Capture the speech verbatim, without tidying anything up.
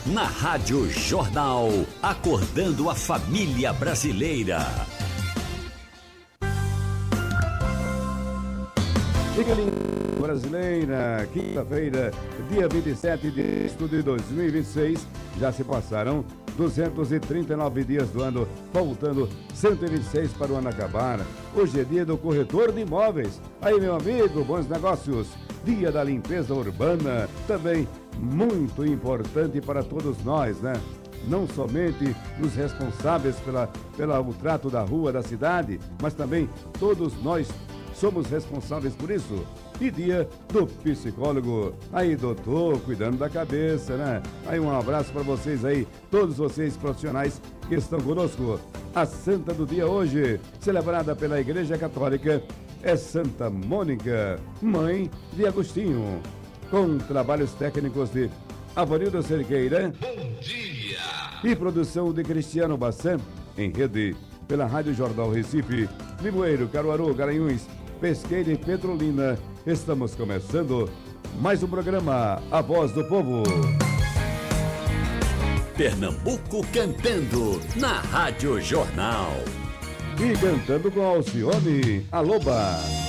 na Rádio Jornal, acordando a família brasileira. Fica lindo, brasileira, quinta-feira, dia vinte e sete de agosto de dois mil e vinte e seis, já se passaram duzentos e trinta e nove dias do ano, faltando cento e vinte e seis para o ano acabar. Hoje é dia do corretor de imóveis. Aí, meu amigo, bons negócios. Dia da limpeza urbana, também muito importante para todos nós, né? Não somente os responsáveis pela, pela, o trato da rua, da cidade, mas também todos nós somos responsáveis por isso. E dia do psicólogo. Aí, doutor, cuidando da cabeça, né? Aí, um abraço para vocês aí, todos vocês profissionais que estão conosco. A santa do dia hoje, celebrada pela Igreja Católica, é Santa Mônica, mãe de Agostinho. Com trabalhos técnicos de Avanildo Cerqueira. Bom dia! E produção de Cristiano Bassan, em rede pela Rádio Jornal Recife, Limoeiro, Caruaru, Garanhuns, Pesqueira e Petrolina. Estamos começando mais um programa, A Voz do Povo. Pernambuco cantando na Rádio Jornal. E cantando com Alcione, a Loba.